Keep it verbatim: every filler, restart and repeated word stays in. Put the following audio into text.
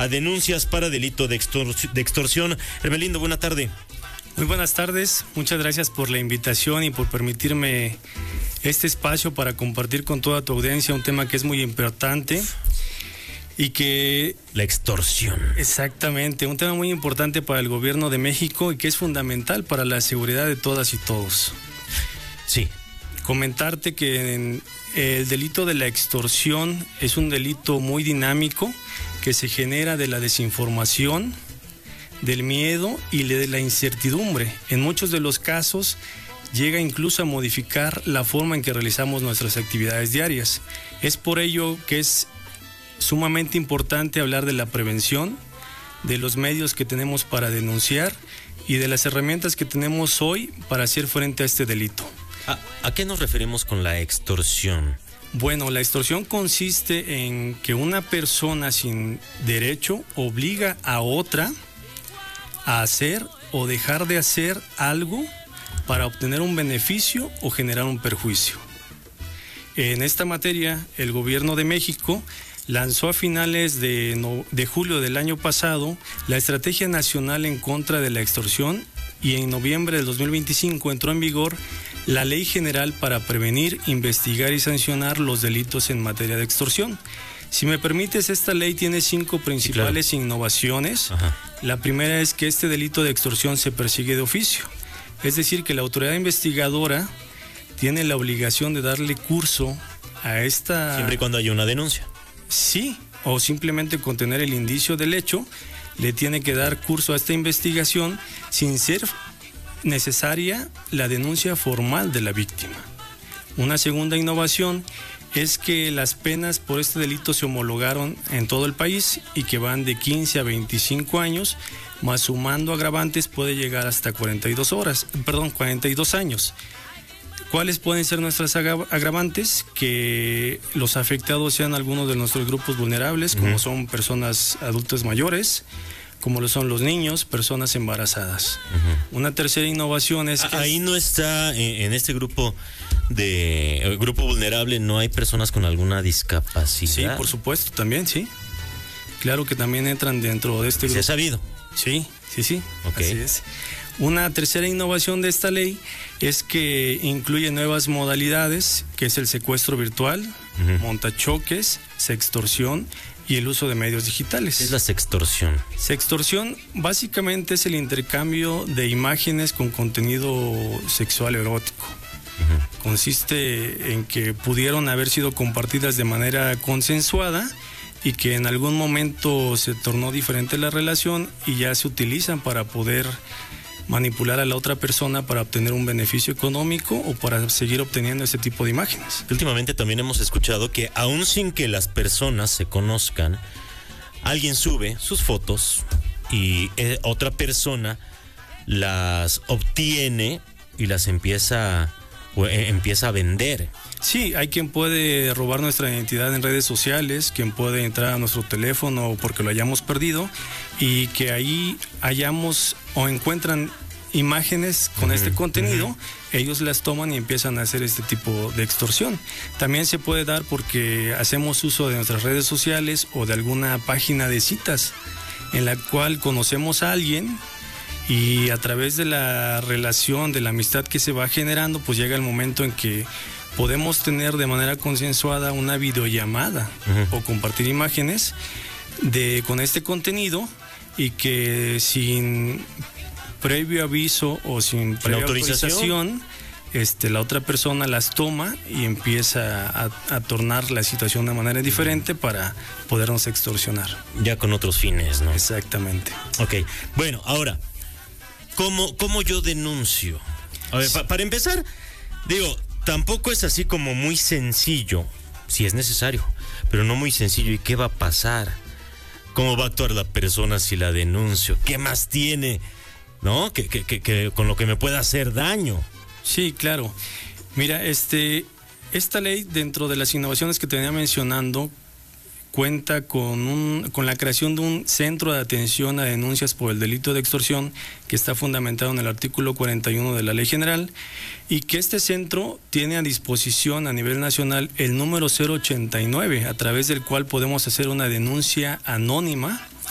a denuncias para delito de, extor de extorsión. Hermelindo, buena tarde. Muy buenas tardes, muchas gracias por la invitación y por permitirme este espacio para compartir con toda tu audiencia un tema que es muy importante y que... La extorsión. Exactamente, un tema muy importante para el gobierno de México y que es fundamental para la seguridad de todas y todos. Sí. Comentarte que en el delito de la extorsión es un delito muy dinámico que se genera de la desinformación, del miedo y de la incertidumbre. En muchos de los casos llega incluso a modificar la forma en que realizamos nuestras actividades diarias. Es por ello que es sumamente importante hablar de la prevención, de los medios que tenemos para denunciar y de las herramientas que tenemos hoy para hacer frente a este delito. ¿A, a qué nos referimos con la extorsión? Bueno, la extorsión consiste en que una persona sin derecho obliga a otra a hacer o dejar de hacer algo para obtener un beneficio o generar un perjuicio. En esta materia, el gobierno de México lanzó a finales de, no, de julio del año pasado la Estrategia Nacional en contra de la extorsión y en noviembre del dos mil veinticinco entró en vigor la Ley General para prevenir, investigar y sancionar los delitos en materia de extorsión. Si me permites, esta ley tiene cinco principales sí, claro. innovaciones. Ajá. La primera es que este delito de extorsión se persigue de oficio. Es decir, que la autoridad investigadora tiene la obligación de darle curso a esta... Siempre y cuando haya una denuncia. Sí, o simplemente con tener el indicio del hecho, le tiene que dar curso a esta investigación sin ser necesaria la denuncia formal de la víctima. Una segunda innovación es que las penas por este delito se homologaron en todo el país y que van de quince a veinticinco años, más sumando agravantes puede llegar hasta cuarenta y dos horas, perdón, cuarenta y dos años. ¿Cuáles pueden ser nuestras agravantes? Que los afectados sean algunos de nuestros grupos vulnerables, como uh-huh. son personas adultas mayores, como lo son los niños, personas embarazadas. Uh-huh. Una tercera innovación es que... Ahí no está, en este grupo de el grupo vulnerable, no hay personas con alguna discapacidad. Sí, por supuesto, también, sí. Claro que también entran dentro de este grupo. ¿Se ha sabido? Sí, sí, sí, okay. Así es. Una tercera innovación de esta ley es que incluye nuevas modalidades, que es el secuestro virtual, uh-huh. montachoques, sextorsión y el uso de medios digitales. ¿Qué es la sextorsión? Sextorsión básicamente es el intercambio de imágenes con contenido sexual erótico. Uh-huh. Consiste en que pudieron haber sido compartidas de manera consensuada y que en algún momento se tornó diferente la relación y ya se utilizan para poder manipular a la otra persona para obtener un beneficio económico o para seguir obteniendo ese tipo de imágenes. Últimamente también hemos escuchado que aún sin que las personas se conozcan, alguien sube sus fotos y eh, otra persona las obtiene y las empieza, eh, empieza a vender. Sí, hay quien puede robar nuestra identidad en redes sociales, quien puede entrar a nuestro teléfono porque lo hayamos perdido y que ahí hayamos o encuentran imágenes con uh-huh, este contenido, uh-huh. ellos las toman y empiezan a hacer este tipo de extorsión. También se puede dar porque hacemos uso de nuestras redes sociales o de alguna página de citas en la cual conocemos a alguien y a través de la relación, de la amistad que se va generando, pues llega el momento en que podemos tener de manera consensuada una videollamada uh-huh. o compartir imágenes de con este contenido y que sin previo aviso o sin previa autorización, autorización este, la otra persona las toma y empieza a, a tornar la situación de manera diferente para podernos extorsionar. Ya con otros fines, ¿no? Exactamente. Ok, bueno, ahora, ¿cómo, cómo yo denuncio? A ver, pa, para empezar, digo, tampoco es así como muy sencillo, si es necesario, pero no muy sencillo. ¿Y qué va a pasar? ¿Cómo va a actuar la persona si la denuncio? ¿Qué más tiene, no? Que, que, que, que con lo que me pueda hacer daño. Sí, claro. Mira, este, esta ley, dentro de las innovaciones que te venía mencionando, cuenta con, un, con la creación de un centro de atención a denuncias por el delito de extorsión que está fundamentado en el artículo cuarenta y uno de la Ley General y que este centro tiene a disposición a nivel nacional el número cero ochenta y nueve a través del cual podemos hacer una denuncia anónima